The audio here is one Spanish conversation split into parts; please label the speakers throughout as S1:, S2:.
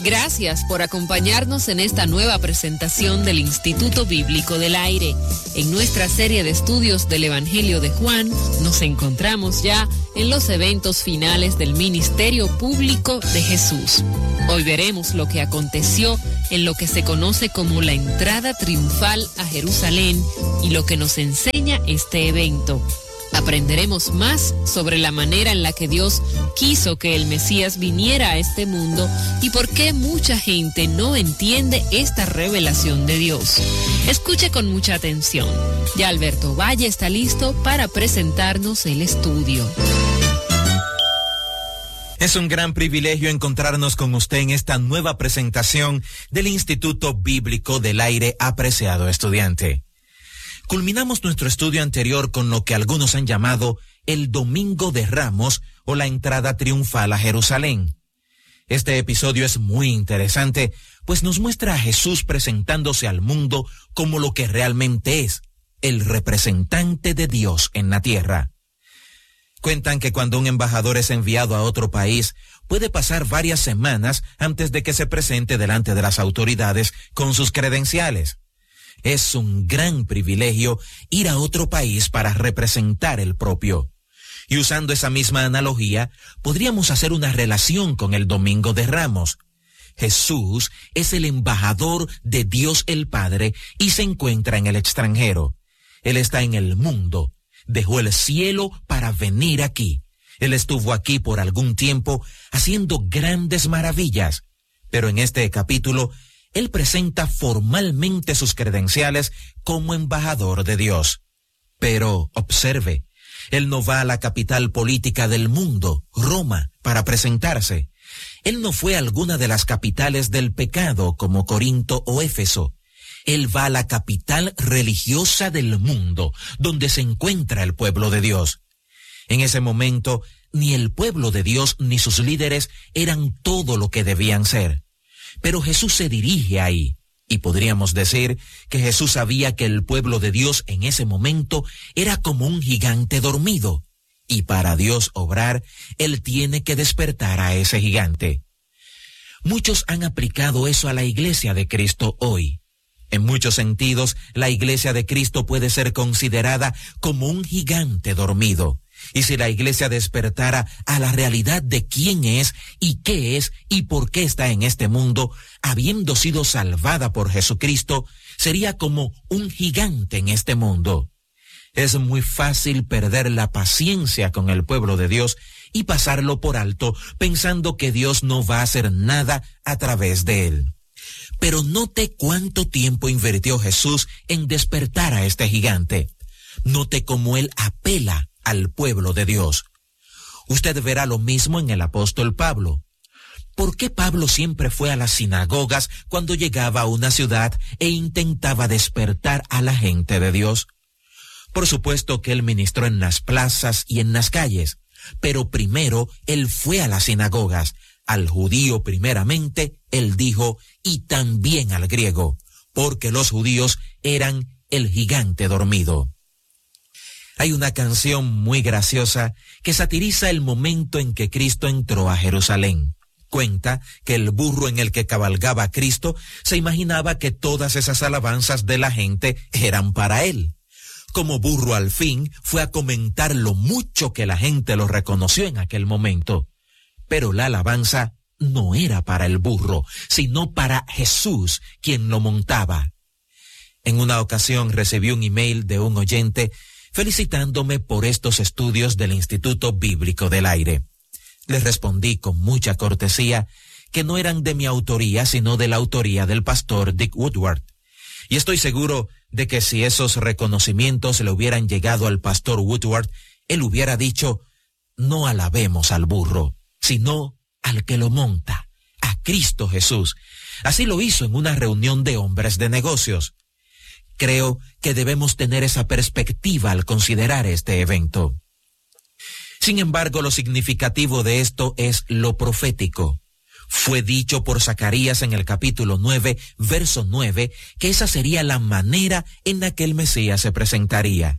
S1: Gracias por acompañarnos en esta nueva presentación del Instituto Bíblico del Aire. En nuestra serie de estudios del Evangelio de Juan, nos encontramos ya en los eventos finales del ministerio público de Jesús. Hoy veremos lo que aconteció en lo que se conoce como la entrada triunfal a Jerusalén y lo que nos enseña este evento. Aprenderemos más sobre la manera en la que Dios quiso que el Mesías viniera a este mundo y por qué mucha gente no entiende esta revelación de Dios. Escuche con mucha atención. Ya Alberto Valle está listo para presentarnos el estudio.
S2: Es un gran privilegio encontrarnos con usted en esta nueva presentación del Instituto Bíblico del Aire, apreciado estudiante. Culminamos nuestro estudio anterior con lo que algunos han llamado el Domingo de Ramos o la entrada triunfal a Jerusalén. Este episodio es muy interesante, pues nos muestra a Jesús presentándose al mundo como lo que realmente es, el representante de Dios en la tierra. Cuentan que cuando un embajador es enviado a otro país, puede pasar varias semanas antes de que se presente delante de las autoridades con sus credenciales. Es un gran privilegio ir a otro país para representar el propio. Y usando esa misma analogía, podríamos hacer una relación con el Domingo de Ramos. Jesús es el embajador de Dios el Padre y se encuentra en el extranjero. Él está en el mundo, dejó el cielo para venir aquí. Él estuvo aquí por algún tiempo haciendo grandes maravillas, pero en este capítulo, Él presenta formalmente sus credenciales como embajador de Dios. Pero, observe, Él no va a la capital política del mundo, Roma, para presentarse. Él no fue a alguna de las capitales del pecado, como Corinto o Éfeso. Él va a la capital religiosa del mundo, donde se encuentra el pueblo de Dios. En ese momento, ni el pueblo de Dios ni sus líderes eran todo lo que debían ser. Pero Jesús se dirige ahí, y podríamos decir que Jesús sabía que el pueblo de Dios en ese momento era como un gigante dormido, y para Dios obrar, Él tiene que despertar a ese gigante. Muchos han aplicado eso a la iglesia de Cristo hoy. En muchos sentidos, la iglesia de Cristo puede ser considerada como un gigante dormido. Y si la iglesia despertara a la realidad de quién es y qué es y por qué está en este mundo, habiendo sido salvada por Jesucristo, sería como un gigante en este mundo. Es muy fácil perder la paciencia con el pueblo de Dios y pasarlo por alto, pensando que Dios no va a hacer nada a través de él. Pero note cuánto tiempo invirtió Jesús en despertar a este gigante. Note cómo él apela al pueblo de Dios. Usted verá lo mismo en el apóstol Pablo. ¿Por qué Pablo siempre fue a las sinagogas cuando llegaba a una ciudad e intentaba despertar a la gente de Dios? Por supuesto que él ministró en las plazas y en las calles, pero primero él fue a las sinagogas. Al judío primeramente, él dijo, y también al griego, porque los judíos eran el gigante dormido. Hay una canción muy graciosa que satiriza el momento en que Cristo entró a Jerusalén. Cuenta que el burro en el que cabalgaba Cristo se imaginaba que todas esas alabanzas de la gente eran para él. Como burro al fin fue a comentar lo mucho que la gente lo reconoció en aquel momento. Pero la alabanza no era para el burro, sino para Jesús, quien lo montaba. En una ocasión recibí un email de un oyente felicitándome por estos estudios del Instituto Bíblico del Aire. Les respondí con mucha cortesía que no eran de mi autoría, sino de la autoría del pastor Dick Woodward. Y estoy seguro de que si esos reconocimientos le hubieran llegado al pastor Woodward, él hubiera dicho, no alabemos al burro, sino al que lo monta, a Cristo Jesús. Así lo hizo en una reunión de hombres de negocios. Creo que debemos tener esa perspectiva al considerar este evento. Sin embargo, lo significativo de esto es lo profético. Fue dicho por Zacarías en el capítulo 9, verso 9, que esa sería la manera en la que el Mesías se presentaría.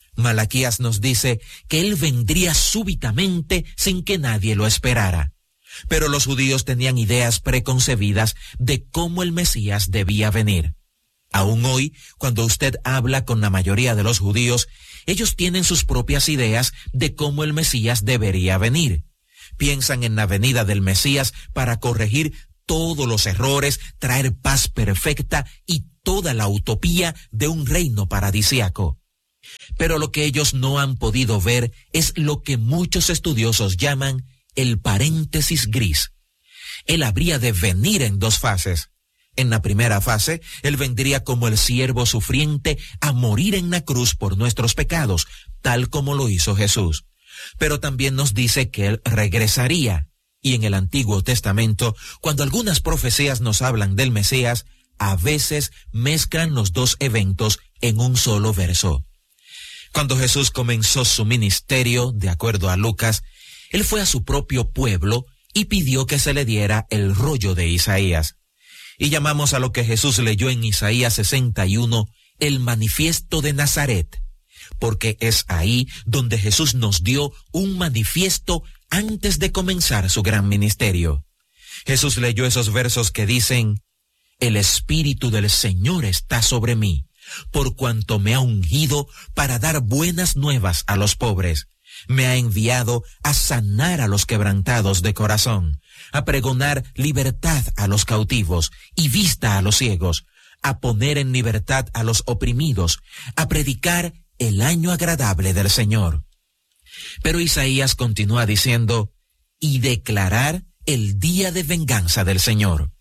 S2: Malaquías nos dice que él vendría súbitamente sin que nadie lo esperara. Pero los judíos tenían ideas preconcebidas de cómo el Mesías debía venir. Aún hoy, cuando usted habla con la mayoría de los judíos, ellos tienen sus propias ideas de cómo el Mesías debería venir. Piensan en la venida del Mesías para corregir todos los errores, traer paz perfecta y toda la utopía de un reino paradisíaco. Pero lo que ellos no han podido ver es lo que muchos estudiosos llaman el paréntesis gris. Él habría de venir en dos fases. En la primera fase, Él vendría como el siervo sufriente a morir en la cruz por nuestros pecados, tal como lo hizo Jesús. Pero también nos dice que Él regresaría. Y en el Antiguo Testamento, cuando algunas profecías nos hablan del Mesías, a veces mezclan los dos eventos en un solo verso. Cuando Jesús comenzó su ministerio, de acuerdo a Lucas, Él fue a su propio pueblo y pidió que se le diera el rollo de Isaías. Y llamamos a lo que Jesús leyó en Isaías 61 el manifiesto de Nazaret, porque es ahí donde Jesús nos dio un manifiesto antes de comenzar su gran ministerio. Jesús leyó esos versos que dicen: el Espíritu del Señor está sobre mí, por cuanto me ha ungido para dar buenas nuevas a los pobres. Me ha enviado a sanar a los quebrantados de corazón, a pregonar libertad a los cautivos y vista a los ciegos, a poner en libertad a los oprimidos, a predicar el año agradable del Señor. Pero Isaías continúa diciendo: y declarar el día de venganza del Señor.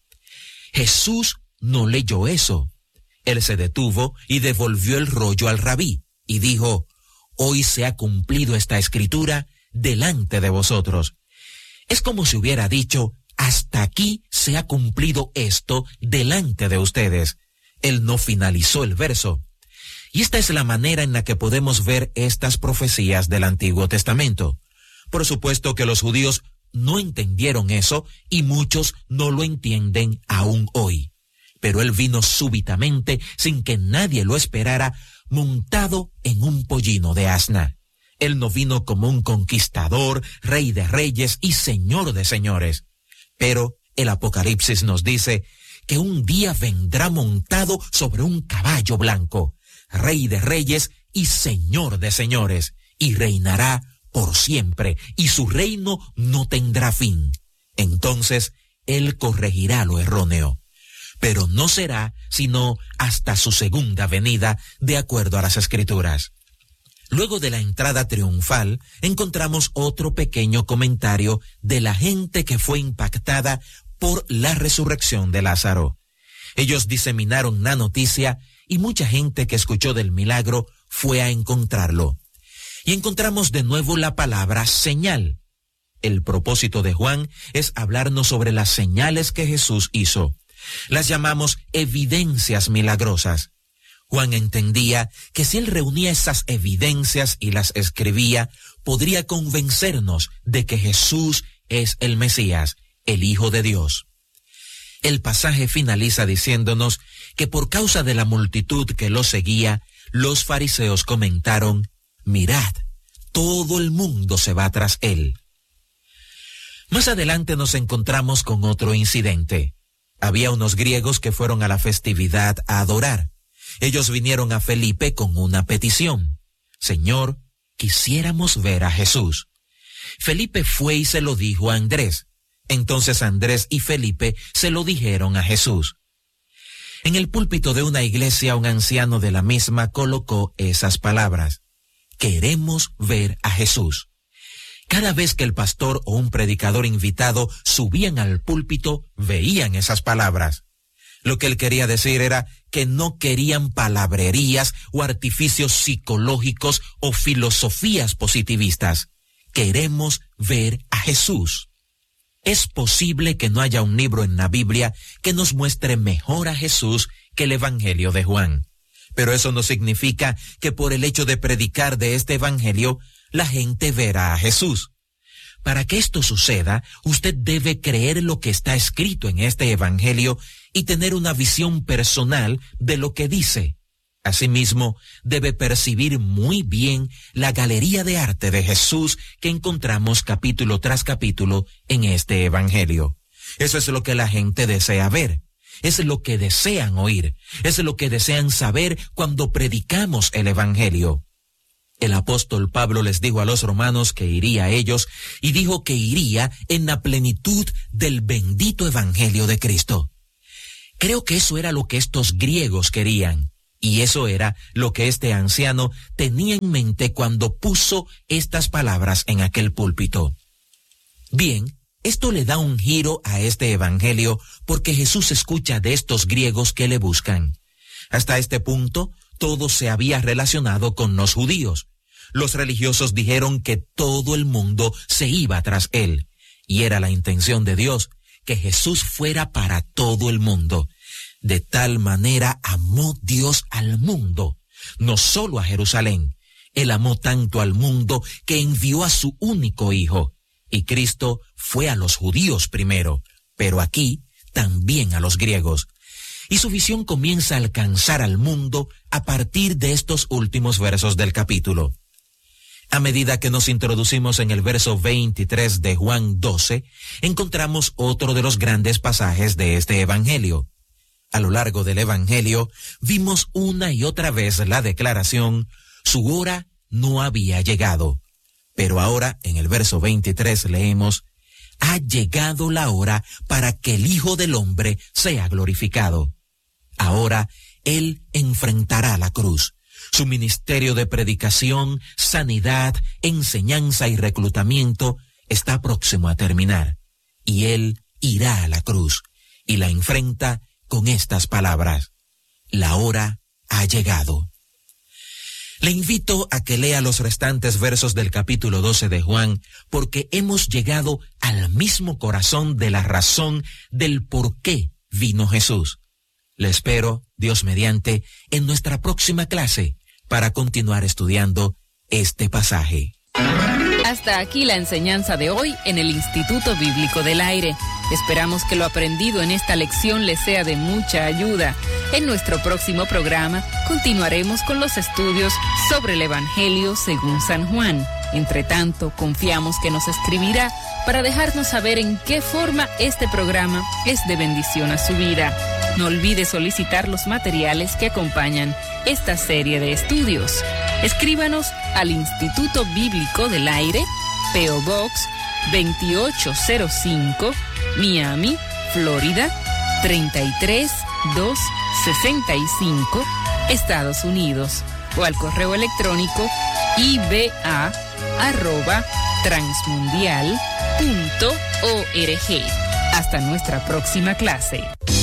S2: Jesús no leyó eso. Él se detuvo y devolvió el rollo al rabí y dijo: hoy se ha cumplido esta escritura delante de vosotros. Es como si hubiera dicho: hasta aquí se ha cumplido esto delante de ustedes. Él no finalizó el verso. Y esta es la manera en la que podemos ver estas profecías del Antiguo Testamento. Por supuesto que los judíos no entendieron eso y muchos no lo entienden aún hoy. Pero Él vino súbitamente, sin que nadie lo esperara, montado en un pollino de asna. Él no vino como un conquistador, rey de reyes y señor de señores. Pero el Apocalipsis nos dice que un día vendrá montado sobre un caballo blanco, rey de reyes y señor de señores, y reinará por siempre, y su reino no tendrá fin. Entonces Él corregirá lo erróneo. Pero no será sino hasta su segunda venida, de acuerdo a las Escrituras. Luego de la entrada triunfal, encontramos otro pequeño comentario de la gente que fue impactada por la resurrección de Lázaro. Ellos diseminaron la noticia y mucha gente que escuchó del milagro fue a encontrarlo. Y encontramos de nuevo la palabra señal. El propósito de Juan es hablarnos sobre las señales que Jesús hizo. Las llamamos evidencias milagrosas. Juan entendía que si él reunía esas evidencias y las escribía, podría convencernos de que Jesús es el Mesías, el Hijo de Dios. El pasaje finaliza diciéndonos que por causa de la multitud que lo seguía, los fariseos comentaron: mirad, todo el mundo se va tras él. Más adelante nos encontramos con otro incidente. Había unos griegos que fueron a la festividad a adorar. Ellos vinieron a Felipe con una petición: Señor, quisiéramos ver a Jesús. Felipe fue y se lo dijo a Andrés. Entonces Andrés y Felipe se lo dijeron a Jesús. En el púlpito de una iglesia, un anciano de la misma colocó esas palabras: queremos ver a Jesús. Cada vez que el pastor o un predicador invitado subían al púlpito, veían esas palabras. Lo que él quería decir era que no querían palabrerías o artificios psicológicos o filosofías positivistas. Queremos ver a Jesús. Es posible que no haya un libro en la Biblia que nos muestre mejor a Jesús que el Evangelio de Juan. Pero eso no significa que por el hecho de predicar de este Evangelio, la gente verá a Jesús. Para que esto suceda, usted debe creer lo que está escrito en este Evangelio y tener una visión personal de lo que dice. Asimismo, debe percibir muy bien la galería de arte de Jesús que encontramos capítulo tras capítulo en este Evangelio. Eso es lo que la gente desea ver, es lo que desean oír, es lo que desean saber cuando predicamos el Evangelio. El apóstol Pablo les dijo a los romanos que iría a ellos y dijo que iría en la plenitud del bendito Evangelio de Cristo. Creo que eso era lo que estos griegos querían. Y eso era lo que este anciano tenía en mente cuando puso estas palabras en aquel púlpito. Bien, esto le da un giro a este evangelio porque Jesús escucha de estos griegos que le buscan. Hasta este punto, todo se había relacionado con los judíos. Los religiosos dijeron que todo el mundo se iba tras él, y era la intención de Dios que Jesús fuera para todo el mundo. De tal manera amó Dios al mundo, no solo a Jerusalén. Él amó tanto al mundo que envió a su único Hijo. Y Cristo fue a los judíos primero, pero aquí también a los griegos. Y su visión comienza a alcanzar al mundo a partir de estos últimos versos del capítulo. A medida que nos introducimos en el verso 23 de Juan 12, encontramos otro de los grandes pasajes de este evangelio. A lo largo del Evangelio, vimos una y otra vez la declaración, su hora no había llegado. Pero ahora, en el verso 23 leemos, ha llegado la hora para que el Hijo del Hombre sea glorificado. Ahora, Él enfrentará la cruz. Su ministerio de predicación, sanidad, enseñanza y reclutamiento está próximo a terminar. Y Él irá a la cruz y la enfrenta con estas palabras, la hora ha llegado. Le invito a que lea los restantes versos del capítulo 12 de Juan, porque hemos llegado al mismo corazón de la razón del por qué vino Jesús. Le espero, Dios mediante, en nuestra próxima clase para continuar estudiando este pasaje.
S1: Hasta aquí la enseñanza de hoy en el Instituto Bíblico del Aire. Esperamos que lo aprendido en esta lección les sea de mucha ayuda. En nuestro próximo programa continuaremos con los estudios sobre el Evangelio según San Juan. Entre tanto, confiamos que nos escribirá para dejarnos saber en qué forma este programa es de bendición a su vida. No olvide solicitar los materiales que acompañan esta serie de estudios. Escríbanos al Instituto Bíblico del Aire, P.O. Box 2805, Miami, Florida 33265, Estados Unidos, o al correo electrónico iba@transmundial.org. Hasta nuestra próxima clase.